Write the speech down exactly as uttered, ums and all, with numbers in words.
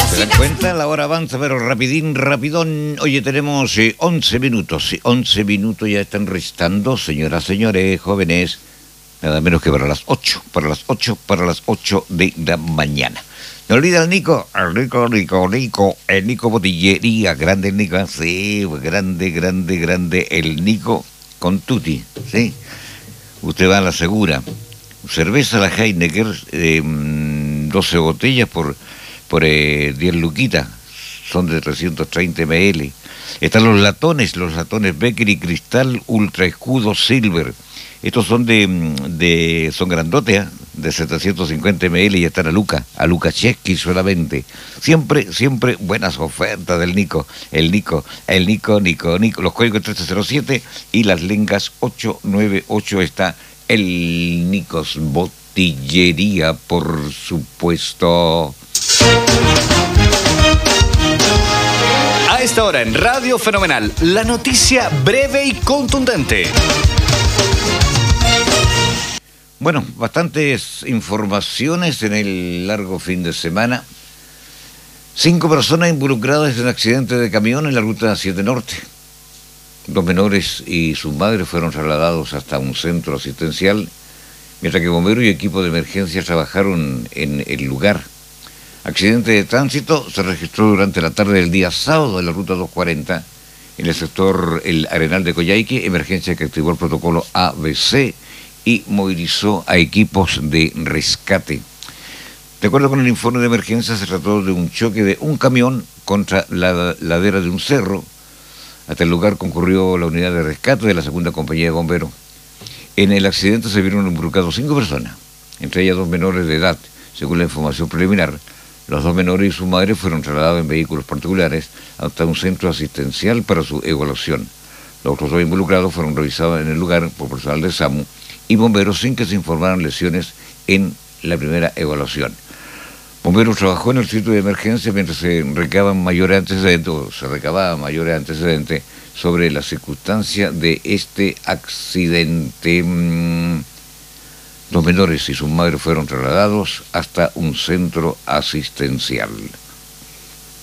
¿Se dan cuenta? La hora avanza, pero rapidín, rapidón. Oye, tenemos eh, once minutos. Sí, once minutos ya están restando, señoras, señores, jóvenes. Nada menos que para las ocho, para las ocho, para las ocho de la mañana. No olvida el Nico, el Nico, Nico, Nico, el Nico Botillería, grande el Nico, sí, grande, grande, grande el Nico con tutti, sí. Usted va a la segura. Cerveza la Heineken, eh, doce botellas por, por eh, diez luquitas, son de trescientos treinta mililitros. Están los latones, los latones Becker y Cristal Ultra Escudo Silver. Estos son de, de son grandotes, ¿eh? De setecientos cincuenta mililitros y están a Luca, a Luca Chesky solamente. Siempre, siempre buenas ofertas del Nico, el Nico, el Nico, Nico, Nico. Los códigos trece cero siete y las lengas ocho nueve ocho está el Nicos Botillería, por supuesto. A esta hora en Radio Fenomenal, la noticia breve y contundente. Bueno, bastantes informaciones en el largo fin de semana. Cinco personas involucradas en un accidente de camión en la ruta siete Norte. Dos menores y sus madres fueron trasladados hasta un centro asistencial, mientras que bomberos y equipo de emergencia trabajaron en el lugar. Accidente de tránsito se registró durante la tarde del día sábado en la ruta doscientos cuarenta, en el sector El Arenal de Coyhaique, emergencia que activó el protocolo A B C y movilizó a equipos de rescate. De acuerdo con el informe de emergencia, se trató de un choque de un camión contra la ladera de un cerro. Hasta el lugar concurrió la unidad de rescate de la segunda compañía de bomberos. En el accidente se vieron involucrados cinco personas, entre ellas dos menores de edad. Según la información preliminar, los dos menores y su madre fueron trasladados en vehículos particulares hasta un centro asistencial para su evaluación. Los otros dos involucrados fueron revisados en el lugar por personal de SAMU y bomberos sin que se informaran lesiones en la primera evaluación. Bomberos trabajó en el sitio de emergencia mientras se recaban mayores antecedentes, o se recababan mayores antecedentes sobre la circunstancia de este accidente. Los menores y sus madres fueron trasladados hasta un centro asistencial.